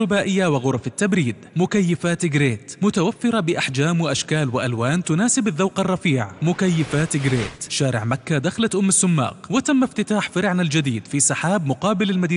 الكهربائية وغرف التبريد. مكيفات جريت متوفرة بأحجام وأشكال وألوان تناسب الذوق الرفيع. مكيفات جريت، شارع مكة دخلة أم السماق، وتم افتتاح فرعنا الجديد في سحاب مقابل المدينة.